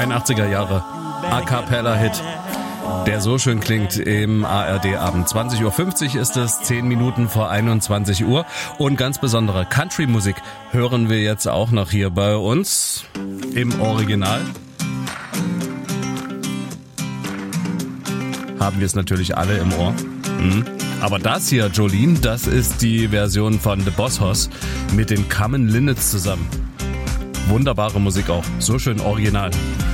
81er Jahre A Cappella Hit, der so schön klingt im ARD-Abend. 20.50 Uhr ist es, 10 Minuten vor 21 Uhr. Und ganz besondere Country-Musik hören wir jetzt auch noch hier bei uns im Original. Haben wir es natürlich alle im Ohr. Aber das hier, Jolene, das ist die Version von The Boss Hoss mit den Common Linnets zusammen. Wunderbare Musik auch, so schön original.